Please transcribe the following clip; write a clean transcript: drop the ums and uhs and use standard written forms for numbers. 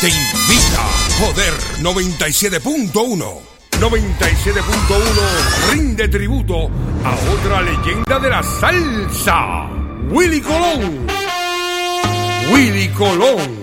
te invita. Poder 97.1. 97.1 rinde tributo a otra leyenda de la salsa, Willy Colón. Willy Colón.